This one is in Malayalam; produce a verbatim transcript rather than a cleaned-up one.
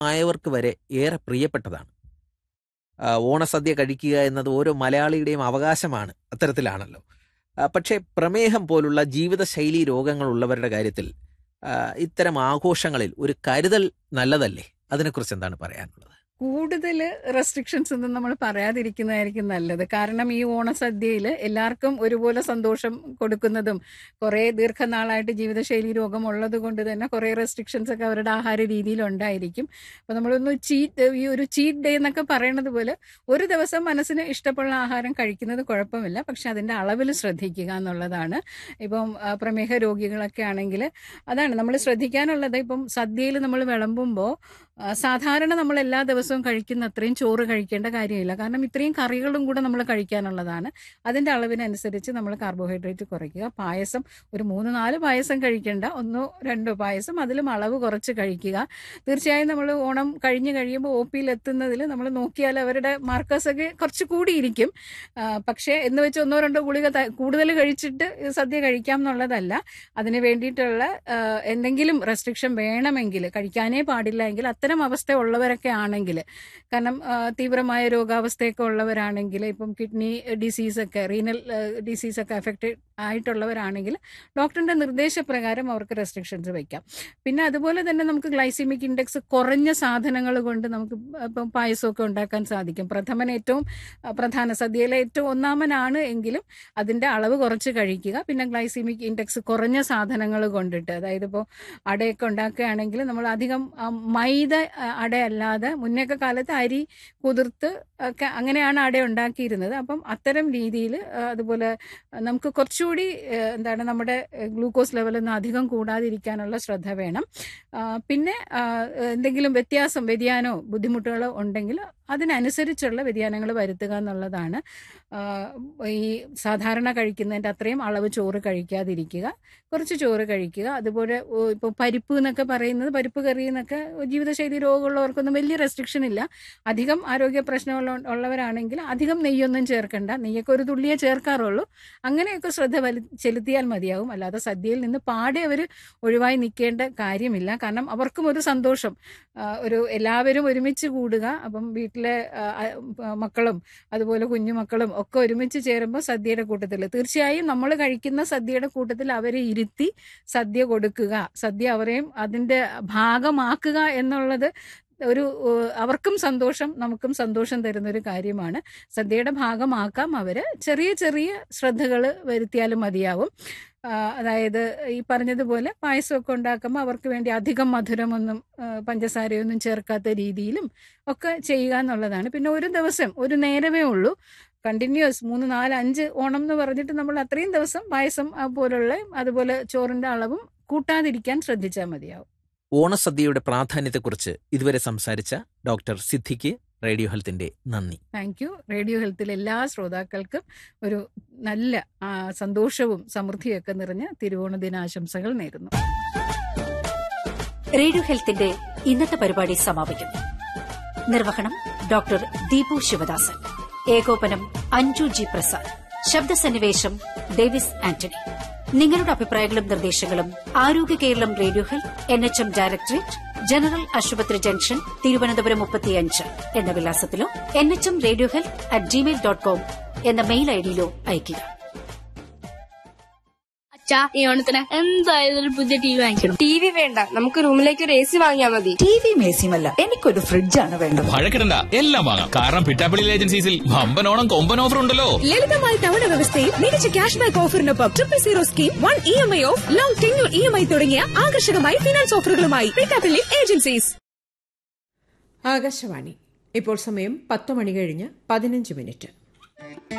ആയവർക്ക് വരെ ഏറെ പ്രിയപ്പെട്ടതാണ്. ആ, ഓണസദ്യ കഴിക്കുക എന്നത് ഓരോ മലയാളിയുടെയും അവകാശമാണ്, അത്തരത്തിലാണല്ലോ. ആ, പക്ഷേ പ്രമേഹം പോലുള്ള ജീവിതശൈലി രോഗങ്ങളുള്ളവരുടെ കാര്യത്തിൽ ആ, ഇത്തരം ആഘോഷങ്ങളിൽ ഒരു കരുതൽ നല്ലതല്ലേ? അതിനെക്കുറിച്ച് എന്താണ് പറയാനുള്ളത്? കൂടുതൽ റെസ്ട്രിക്ഷൻസ് ഒന്നും നമ്മൾ പറയാതിരിക്കുന്നതായിരിക്കും നല്ലത്. കാരണം ഈ ഓണസദ്യയിൽ എല്ലാവർക്കും ഒരുപോലെ സന്തോഷം കൊടുക്കുന്നതും കുറേ ദീർഘനാളായിട്ട് ജീവിതശൈലി രോഗം ഉള്ളത് കൊണ്ട് തന്നെ കുറേ റെസ്ട്രിക്ഷൻസ് ഒക്കെ അവരുടെ ആഹാര രീതിയിൽ ഉണ്ടായിരിക്കും. അപ്പോൾ നമ്മളൊന്ന് ചീറ്റ് ഈ ഒരു ചീറ്റ് ഡേ എന്നൊക്കെ പറയണത് പോലെ ഒരു ദിവസം മനസ്സിന് ഇഷ്ടമുള്ള ആഹാരം കഴിക്കുന്നത് കുഴപ്പമില്ല, പക്ഷെ അതിൻ്റെ അളവിൽ ശ്രദ്ധിക്കുക എന്നുള്ളതാണ്. ഇപ്പം ആ, പ്രമേഹ രോഗികളൊക്കെ ആണെങ്കിൽ അതാണ് നമ്മൾ ശ്രദ്ധിക്കാനുള്ളത്. ഇപ്പം സദ്യയിൽ നമ്മൾ വിളമ്പുമ്പോൾ ആ, സാധാരണ നമ്മൾ എല്ലാ ദിവസവും കഴിക്കുന്ന അത്രയും ചോറ് കഴിക്കേണ്ട കാര്യമില്ല. കാരണം ഇത്രയും കറികളും കൂടെ നമ്മൾ കഴിക്കാനുള്ളതാണ്. അതിൻ്റെ അളവിനനുസരിച്ച് നമ്മൾ കാർബോഹൈഡ്രേറ്റ് കുറയ്ക്കുക. പായസം ഒരു മൂന്ന് നാല് പായസം കഴിക്കേണ്ട, ഒന്നോ രണ്ടോ പായസം, അതിലും അളവ് കുറച്ച് കഴിക്കുക. തീർച്ചയായും നമ്മൾ ഓണം കഴിഞ്ഞ് കഴിയുമ്പോൾ ഒ പിയിൽ എത്തുന്നതിൽ നമ്മൾ നോക്കിയാൽ അവരുടെ മാർക്കേഴ്സൊക്കെ കുറച്ച് കൂടിയിരിക്കും. ആ, പക്ഷേ എന്ന് വെച്ച് ഒന്നോ രണ്ടോ ഗുളിക ത- കൂടുതൽ കഴിച്ചിട്ട് സദ്യ കഴിക്കാം എന്നുള്ളതല്ല. അതിന് വേണ്ടിയിട്ടുള്ള ആ, എന്തെങ്കിലും റെസ്ട്രിക്ഷൻ വേണമെങ്കിൽ, കഴിക്കാനേ പാടില്ല എങ്കിൽ അത്തരം അവസ്ഥ ഉള്ളവരൊക്കെ ആണെങ്കിൽ, കാരണം ആ, തീവ്രമായ രോഗാവസ്ഥയൊക്കെ ഉള്ളവരാണെങ്കിൽ, ഇപ്പം കിഡ്നി ഡിസീസൊക്കെ റീനൽ ഡിസീസൊക്കെ അഫക്റ്റഡ് ആയിട്ടുള്ളവരാണെങ്കിൽ ഡോക്ടറിൻ്റെ നിർദ്ദേശപ്രകാരം അവർക്ക് റെസ്ട്രിക്ഷൻസ് വയ്ക്കാം. പിന്നെ അതുപോലെ തന്നെ നമുക്ക് ഗ്ലൈസിമിക് ഇൻഡെക്സ് കുറഞ്ഞ സാധനങ്ങൾ കൊണ്ട് നമുക്ക് ഇപ്പം പായസമൊക്കെ ഉണ്ടാക്കാൻ സാധിക്കും. പ്രഥമൻ ഏറ്റവും ആ, പ്രധാന സദ്യയിലെ ഏറ്റവും ഒന്നാമനാണ് എങ്കിലും അതിൻ്റെ അളവ് കുറച്ച് കഴിക്കുക. പിന്നെ ഗ്ലൈസിമിക് ഇൻഡെക്സ് കുറഞ്ഞ സാധനങ്ങൾ കൊണ്ടിട്ട്, അതായത് ഇപ്പോൾ അടയൊക്കെ ഉണ്ടാക്കുകയാണെങ്കിൽ നമ്മൾ അധികം ആ, മൈദ ആ, അടയല്ലാതെ മുന്നേക്കെ കാലത്ത് അരി കുതിർത്ത് ഒക്കെ അങ്ങനെയാണ് അട ഉണ്ടാക്കിയിരുന്നത്. അപ്പം അത്തരം രീതിയിൽ അതുപോലെ നമുക്ക് കുറച്ചുകൂടി ആ, എന്താണ് നമ്മുടെ ഗ്ലൂക്കോസ് ലെവലൊന്നും അധികം കൂടാതിരിക്കാനുള്ള ശ്രദ്ധ വേണം. ആ, പിന്നെ ആ, എന്തെങ്കിലും വ്യത്യാസം വ്യതിയാനമോ ബുദ്ധിമുട്ടുകളോ ഉണ്ടെങ്കിൽ അതിനനുസരിച്ചുള്ള വ്യതിയാനങ്ങൾ വരുത്തുക എന്നുള്ളതാണ്. ആ, ഈ സാധാരണ കഴിക്കുന്നതിൻ്റെ അത്രയും അളവ് ചോറ് കഴിക്കാതിരിക്കുക, കുറച്ച് ചോറ് കഴിക്കുക. അതുപോലെ ഇപ്പോൾ പരിപ്പ് എന്നൊക്കെ പറയുന്നത്, പരിപ്പ് കറി എന്നൊക്കെ ജീവിതശൈലി രോഗമുള്ളവർക്കൊന്നും വലിയ റെസ്ട്രിക്ഷൻ ഇല്ല. അധികം ആരോഗ്യ പ്രശ്നമുള്ള ഉള്ളവരാണെങ്കിൽ അധികം നെയ്യൊന്നും ചേർക്കണ്ട, നെയ്യൊക്കെ ഒരു തുള്ളിയേ ചേർക്കാറുള്ളൂ. അങ്ങനെയൊക്കെ ശ്രദ്ധ വലി ചെലുത്തിയാൽ മതിയാവും. അല്ലാതെ സദ്യയിൽ നിന്ന് പാടെ അവർ ഒഴിവായി നിൽക്കേണ്ട കാര്യമില്ല. കാരണം അവർക്കും ഒരു സന്തോഷം, ആ, ഒരു എല്ലാവരും ഒരുമിച്ച് കൂടുക. അപ്പം വീട്ടിലെ ആ, ആ, മക്കളും അതുപോലെ കുഞ്ഞുമക്കളും ഒക്കെ ഒരുമിച്ച് ചേരുമ്പോൾ സദ്യയുടെ കൂട്ടത്തിൽ തീർച്ചയായും നമ്മൾ കഴിക്കുന്ന സദ്യയുടെ കൂട്ടത്തിൽ അവരെ ഇരുത്തി സദ്യ കൊടുക്കുക, സദ്യ അവരെയും അതിൻ്റെ ഭാഗമാക്കുക എന്നുള്ളത് ഒരു ഏഹ്, അവർക്കും സന്തോഷം നമുക്കും സന്തോഷം തരുന്നൊരു കാര്യമാണ്. സദ്യയുടെ ഭാഗമാക്കാം അവര്. ചെറിയ ചെറിയ ശ്രദ്ധകൾ വരുത്തിയാലും മതിയാവും. ആ, അതായത് ഈ പറഞ്ഞതുപോലെ പായസമൊക്കെ ഉണ്ടാക്കുമ്പോൾ അവർക്ക് വേണ്ടി അധികം മധുരമൊന്നും ആ, പഞ്ചസാരയൊന്നും ചേർക്കാത്ത രീതിയിലും ഒക്കെ ചെയ്യുക എന്നുള്ളതാണ്. പിന്നെ ഒരു ദിവസം ഒരു നേരമേ ഉള്ളൂ, കണ്ടിന്യൂസ് മൂന്ന് നാല് അഞ്ച് ഓണം എന്ന് പറഞ്ഞിട്ട് നമ്മൾ അത്രയും ദിവസം പായസം ആ, പോലുള്ള അതുപോലെ ചോറിൻ്റെ അളവും കൂട്ടാതിരിക്കാൻ ശ്രദ്ധിച്ചാൽ മതിയാവും. ഓണസദ്യയുടെ പ്രാധാന്യത്തെക്കുറിച്ച് ഇതുവരെ സംസാരിച്ച ഡോക്ടർ സിദ്ധിക്ക് റേഡിയോ ഹെൽത്തിന്റെ നന്ദി. Thank you. റേഡിയോ ഹെൽത്തിലെ എല്ലാ ശ്രോതാക്കൾക്കും ഒരു നല്ല ആ, സന്തോഷവും സമൃദ്ധിയൊക്കെ നിറഞ്ഞ തിരുവോണ ദിനാശംസകൾ നേരുന്നു. റേഡിയോ ഹെൽത്തിന്റെ ഇന്നത്തെ പരിപാടി സമാപിക്കുന്നു. നിർവഹണം ഡോക്ടർ ദീപു ശിവദാസൻ. ഏകോപനം അഞ്ജു ജി പ്രസാദ്. ശബ്ദസന്നിവേശം ഡേവിസ് ആന്റണി. നിങ്ങളുടെ അഭിപ്രായങ്ങളും നിർദ്ദേശങ്ങളും ആരോഗ്യ Keralam radio health, N H M directorate, general ആശുപത്രി ജംഗ്ഷൻ, തിരുവനന്തപുരം മുപ്പത്തിയഞ്ച് എന്ന വിലാസത്തിലോ N H M radio health at Gmail dot com എന്ന മെയിൽ ഐഡിയിലോ അയയ്ക്കുക. അച്ഛാ, ഈ ഓണത്തിന് എന്തായാലും ഒരു പുതിയ ടി വി വാങ്ങിക്കണം. ടി വി വേണ്ട, നമുക്ക് റൂമിലേക്ക് ഒരു എ സി വാങ്ങിയാൽ മതി. ടി വി മേസിയുമല്ല, എനിക്കൊരു ഫ്രിഡ്ജാണ് വേണ്ടത്. വഴക്കിടണ്ട, എല്ലാം വാങ്ങാം. കാരണം പിറ്റാപ്പിളി ഏജൻസീസിൽ വമ്പനോണം കൊമ്പൻ ഓഫർ ഉണ്ടല്ലോ. ലളിതമായ തവണ വ്യവസ്ഥയിൽ മികച്ച cash back ഓഫറിനൊപ്പം triple zero scheme, one E M I of, long tenure E M I തുടങ്ങിയ ആകർഷകമായ ഫിനാൻസ് ഓഫറുകളുമായി പിറ്റാപ്പിളി ഏജൻസീസ്. ആകാശവാണി. ഇപ്പോൾ സമയം പത്ത് മണി കഴിഞ്ഞ് പതിനഞ്ച് മിനിറ്റ്.